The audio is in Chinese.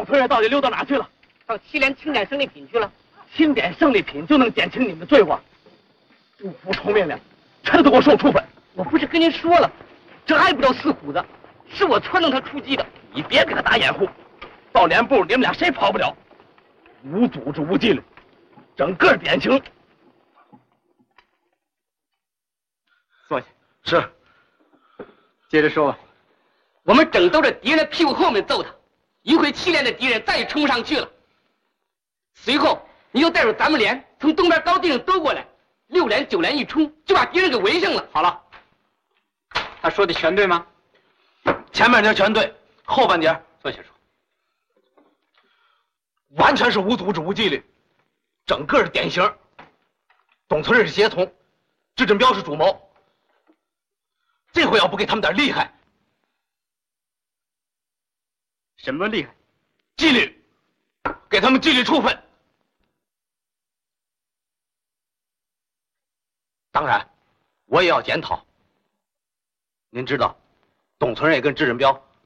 村人到底溜到哪去了？ 到7连清点胜利品去了。 清点胜利品就能减轻你们的罪过？不服从命令，全都给我受处分！ 我不是跟您说了，这还不叫四虎子，是我撺掇他出击的。 你别给他打掩护，到连部你们俩谁跑不了？无组织无纪律，整个典型。 坐下。 是。 接着说吧。我们正兜着敌人的屁股后面揍他，一会7连的敌人再也冲不上去了。随后你就带着咱们连从东边高地上兜过来，6连9连一冲，就把敌人给围上了。 好了，他说的全对吗？ 前半截全对，后半截坐下说。 完全是无组织无纪律，整个是典型。董存瑞是胁从，智振彪是主谋。这回要不给他们点厉害， 什么厉害？ 纪律，给他们纪律处分。当然，我也要检讨。您知道，董存瑞跟智振彪